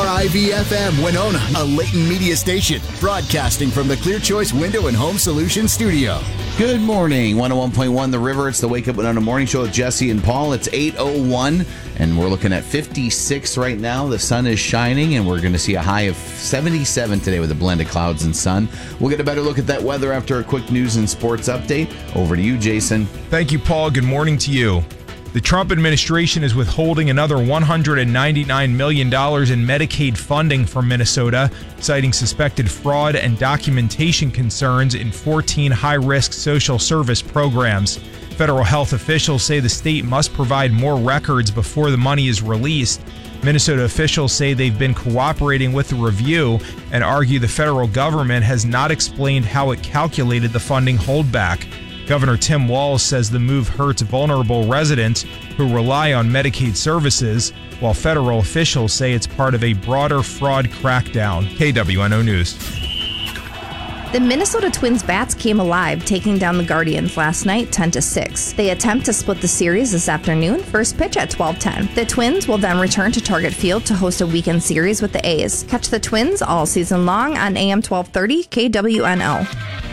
WRIV-FM Winona, a Layton media station, broadcasting from the Clear Choice Window and Home Solutions studio. Good morning, 101.1 The River. It's the Wake Up Winona Morning Show with Jesse and Paul. It's 8:01, and we're looking at 56 right now. The sun is shining, and we're going to see a high of 77 today with a blend of clouds and sun. We'll get a better look at that weather after a quick news and sports update. Over to you, Jason. Thank you, Paul. Good morning to you. The Trump administration is withholding another $199 million in Medicaid funding from Minnesota, citing suspected fraud and documentation concerns in 14 high-risk social service programs. Federal health officials say the state must provide more records before the money is released. Minnesota officials say they've been cooperating with the review and argue the federal government has not explained how it calculated the funding holdback. Governor Tim Walz says the move hurts vulnerable residents who rely on Medicaid services, while federal officials say it's part of a broader fraud crackdown. KWNO News. The Minnesota Twins bats came alive, taking down the Guardians last night 10-6. They attempt to split the series this afternoon, first pitch at 12:10. The Twins will then return to Target Field to host a weekend series with the A's. Catch the Twins all season long on AM 1230 KWNO.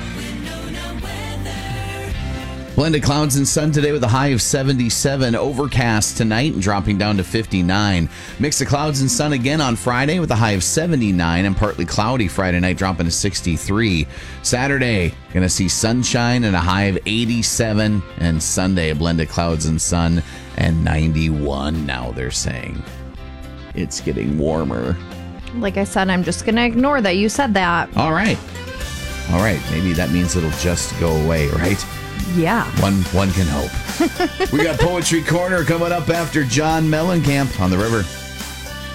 Blended clouds and sun today with a high of 77. Overcast tonight and dropping down to 59. Mix of clouds and sun again on Friday with a high of 79 and partly cloudy Friday night, dropping to 63. Saturday, going to see sunshine and a high of 87. And Sunday, a blended clouds and sun and 91 now, they're saying. It's getting warmer. Like I said, I'm just going to ignore that you said that. All right. Maybe that means it'll just go away, right? Yeah. One can hope. We got Poetry Corner coming up after John Mellencamp on The River.